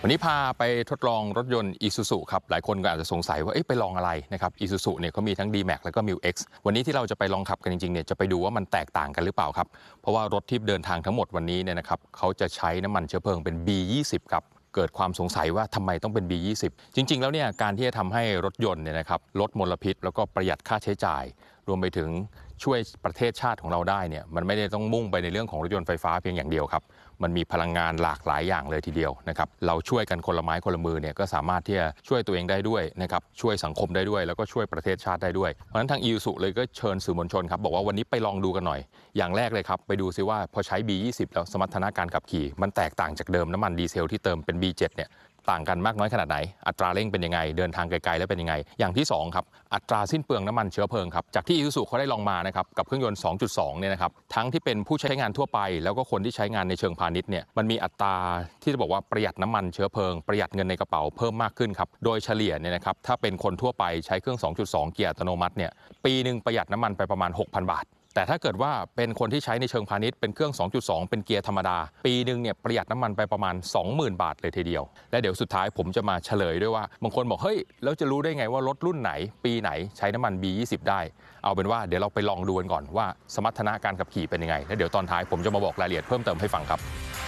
วันนี้พาไปทดลองรถยนต์ Isuzu ครับหลายคนก็อาจจะสงสัยว่าไปลองอะไรนะครับ Isuzu เนี่ยเขามีทั้ง D-Max แล้วก็ MiX วันนี้ที่เราจะไปลองขับกันจริงๆเนี่ยจะไปดูว่ามันแตกต่างกันหรือเปล่าครับเพราะว่ารถที่เดินทางทั้งหมดวันนี้เนี่ยนะครับเขาจะใช้น้ำมันเชื้อเพลิงเป็น B20 ครับเกิดความสงสัยว่าทำไมต้องเป็น B20 จริงๆแล้วเนี่ยการที่จะทำให้รถยนต์เนี่ยนะครับลดมลพิษแล้วก็ประหยัดค่าใช้จ่ายรวมไปถึงช่วยประเทศชาติของเราได้เนี่ยมันไม่ได้ต้องมุ่งไปในเรื่องของรถยนต์ไฟฟ้าเพียงอย่างเดียวครับมันมีพลังงานหลากหลายอย่างเลยทีเดียวนะครับเราช่วยกันคนละไม้คนละมือเนี่ยก็สามารถที่จะช่วยตัวเองได้ด้วยนะครับช่วยสังคมได้ด้วยแล้วก็ช่วยประเทศชาติได้ด้วยเพราะฉะนั้นทาง Isuzu เลยก็เชิญสื่อมวลชนครับบอกว่าวันนี้ไปลองดูกันหน่อยอย่างแรกเลยครับไปดูซิว่าพอใช้ B20 แล้วสมรรถนะการขับขี่มันแตกต่างจากเดิมน้ำมันดีเซลที่เติมเป็น B7 เนี่ยต่างกันมากน้อยขนาดไหนอัตราเร่งเป็นยังไงเดินทางไกลๆแล้วเป็นยังไงอย่างที่2ครับอัตราสิ้นเปลืองน้ำมันเชื้อเพลิงครับจากที่ Isuzu เขาได้ลองมานะครับกับเครื่องยนต์ 2.2 เนี่ยนะครับทั้งที่เป็นผู้ใช้งานทั่วไปแล้วก็คนที่ใช้งานในเชิงพาณิชย์เนี่ยมันมีอัตราที่จะบอกว่าประหยัดน้ำมันเชื้อเพลิงประหยัดเงินในกระเป๋าเพิ่มมากขึ้นครับโดยเฉลี่ยเนี่ยนะครับถ้าเป็นคนทั่วไปใช้เครื่อง 2.2 เกียร์อัตโนมัติเนี่ยปีนึงประหยัดน้ำมันไปประมาณ 6,000 บาทแต่ถ้าเกิดว่าเป็นคนที่ใช้ในเชิงพาณิชย์เป็นเครื่อง 2.2 เป็นเกียร์ธรรมดาปีนึงเนี่ยประหยัดน้ำมันไปประมาณ 20,000 บาทเลยทีเดียวและเดี๋ยวสุดท้ายผมจะมาเฉลยด้วยว่าบางคนบอกเฮ้ยแล้วจะรู้ได้ไงว่ารถรุ่นไหนปีไหนใช้น้ำมัน B20 ได้เอาเป็นว่าเดี๋ยวเราไปลองดูกันก่อนว่าสมรรถนะการขับขี่เป็นยังไงแล้วเดี๋ยวตอนท้ายผมจะมาบอกรายละเอียดเพิ่มเติมให้ฟังครับ